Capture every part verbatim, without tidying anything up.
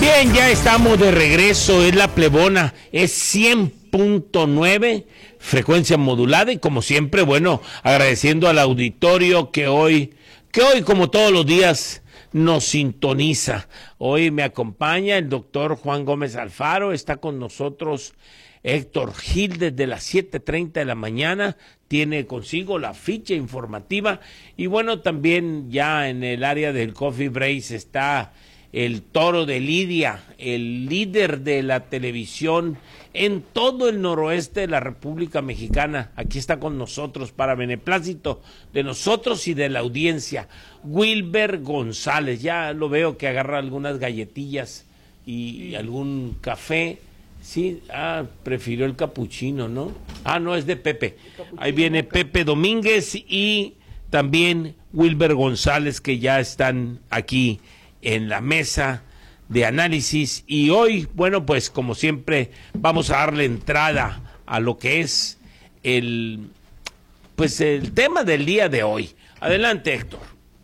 Bien, ya estamos de regreso, es la Plebona, es cien punto nueve, frecuencia modulada y como siempre, bueno, agradeciendo al auditorio que hoy, que hoy como todos los días nos sintoniza. Hoy me acompaña el doctor Juan Gómez Alfaro, está con nosotros Héctor Gil desde las siete treinta de la mañana, tiene consigo la ficha informativa y bueno, también ya en el área del Coffee Break está el Toro de Lidia, el líder de la televisión en todo el noroeste de la República Mexicana. Aquí está con nosotros para beneplácito de nosotros y de la audiencia, Wilber González. Ya lo veo que agarra algunas galletillas y, y algún café. Sí, ah, prefirió el capuchino, ¿no? Ah, no, es de Pepe. Ahí viene Pepe Domínguez y también Wilber González, que ya están aquí en la mesa de análisis. Y hoy, bueno, pues como siempre, vamos a darle entrada a lo que es el, pues el tema del día de hoy. Adelante, Héctor.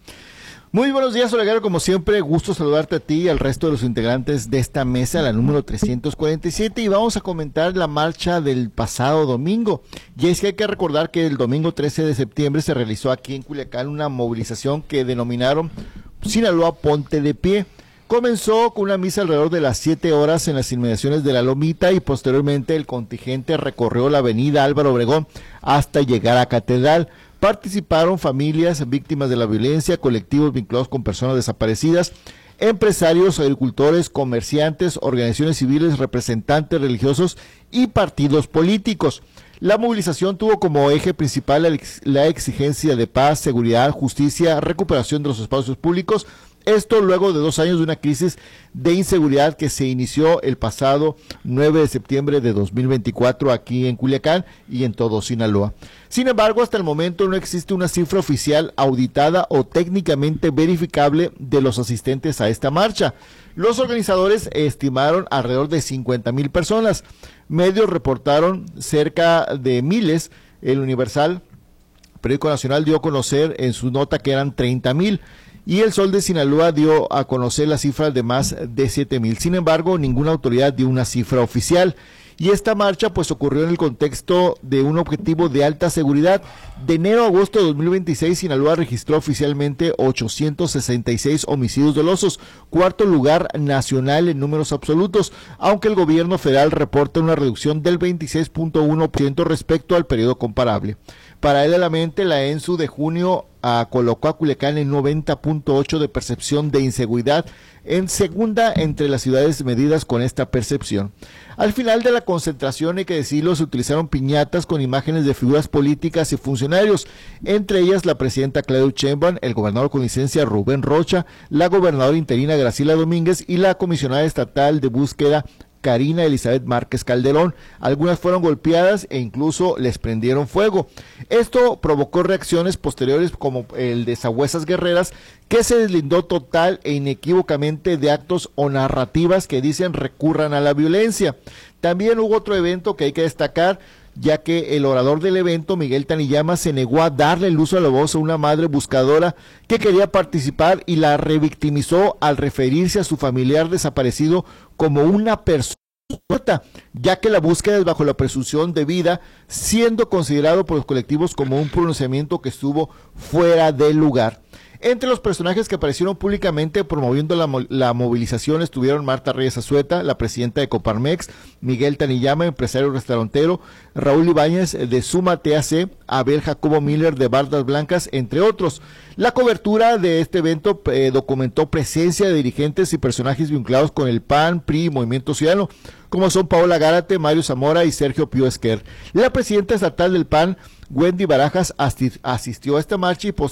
Muy buenos días, Olegario, como siempre, gusto saludarte a ti y al resto de los integrantes de esta mesa, la número trescientos cuarenta y siete, y vamos a comentar la marcha del pasado domingo. Y es que hay que recordar que el domingo trece de septiembre se realizó aquí en Culiacán una movilización que denominaron Sinaloa Ponte de Pie. Comenzó con una misa alrededor de las siete horas en las inmediaciones de la Lomita y posteriormente el contingente recorrió la avenida Álvaro Obregón hasta llegar a Catedral. Participaron familias víctimas de la violencia, colectivos vinculados con personas desaparecidas, empresarios, agricultores, comerciantes, organizaciones civiles, representantes religiosos y partidos políticos. La movilización tuvo como eje principal la exigencia de paz, seguridad, justicia, recuperación de los espacios públicos. Esto luego de dos años de una crisis de inseguridad que se inició el pasado nueve de septiembre de dos mil veinticuatro aquí en Culiacán y en todo Sinaloa. Sin embargo, hasta el momento no existe una cifra oficial auditada o técnicamente verificable de los asistentes a esta marcha. Los organizadores estimaron alrededor de cincuenta mil personas. Medios reportaron cerca de miles. El Universal, periódico nacional, dio a conocer en su nota que eran treinta mil. Y el Sol de Sinaloa dio a conocer las cifras de más de siete mil. Sin embargo, ninguna autoridad dio una cifra oficial. Y esta marcha pues ocurrió en el contexto de un objetivo de alta seguridad. De enero a agosto de dos mil veintiséis, Sinaloa registró oficialmente ochocientos sesenta y seis homicidios dolosos, cuarto lugar nacional en números absolutos, aunque el gobierno federal reporta una reducción del veintiséis punto uno por ciento respecto al periodo comparable. Paralelamente, la ENSU de junio a colocó a Culiacán en noventa punto ocho de percepción de inseguridad, en segunda entre las ciudades medidas con esta percepción. Al final de la concentración, hay que decirlo, se utilizaron piñatas con imágenes de figuras políticas y funcionarios, entre ellas la presidenta Claudia Sheinbaum, el gobernador con licencia Rubén Rocha, la gobernadora interina Graciela Domínguez y la comisionada estatal de búsqueda Karina Elizabeth Márquez Calderón. Algunas fueron golpeadas e incluso les prendieron fuego. Esto provocó reacciones posteriores como el de Sagüezas Guerreras, que se deslindó total e inequívocamente de actos o narrativas que dicen recurran a la violencia. También hubo otro evento que hay que destacar, ya que el orador del evento, Miguel Taniyama, se negó a darle el uso de la voz a una madre buscadora que quería participar y la revictimizó al referirse a su familiar desaparecido como una persona muerta, ya que la búsqueda es bajo la presunción de vida, siendo considerado por los colectivos como un pronunciamiento que estuvo fuera del lugar. Entre los personajes que aparecieron públicamente promoviendo la, la movilización estuvieron Marta Reyes Azueta, la presidenta de Coparmex, Miguel Taniyama, empresario restaurantero, Raúl Ibáñez de Suma T A C, Abel Jacobo Miller de Bardas Blancas, entre otros. La cobertura de este evento eh, documentó presencia de dirigentes y personajes vinculados con el P A N, P R I y Movimiento Ciudadano, como son Paola Gárate, Mario Zamora y Sergio Pío Esquer. La presidenta estatal del P A N, Wendy Barajas, asistió a esta marcha y